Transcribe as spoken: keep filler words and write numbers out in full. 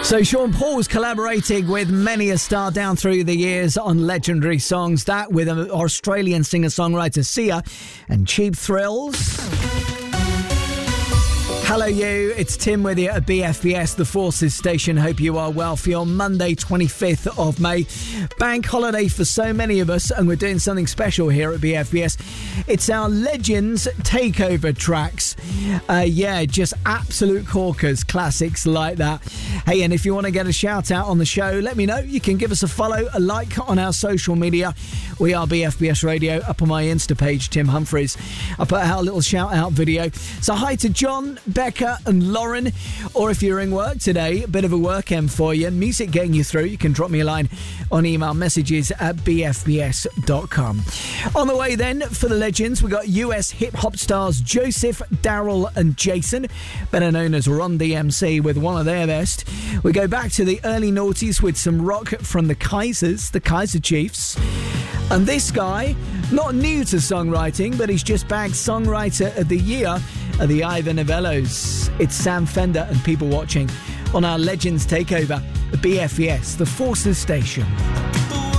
So Sean Paul's collaborating with many a star down through the years on legendary songs. That with an Australian singer-songwriter Sia and Cheap Thrills. Hello you, it's Tim with you at B F B S, the Forces Station. Hope you are well for your Monday twenty-fifth of May. Bank holiday for so many of us, and we're doing something special here at B F B S. It's our Legends Takeover tracks. Uh, yeah, just absolute corkers, classics like that. Hey, and if you want to get a shout out on the show, let me know. You can give us a follow, a like on our social media. We are B F B S Radio, up on my Insta page, Tim Humphreys. I put out a little shout out video. So hi to John, Becca and Lauren, or if you're in work today, a bit of a work end for you, music getting you through, you can drop me a line on email messages at b f b s dot com. On the way then, for the legends, we got U S hip-hop stars Joseph, Daryl and Jason, better known as Run D M C, with one of their best. We go back to the early noughties with some rock from the Kaisers, the Kaiser Chiefs. And this guy, not new to songwriting, but he's just bagged Songwriter of the Year at the Ivor Novellos. It's Sam Fender and People Watching on our Legends Takeover at B F E S, the Forces Station.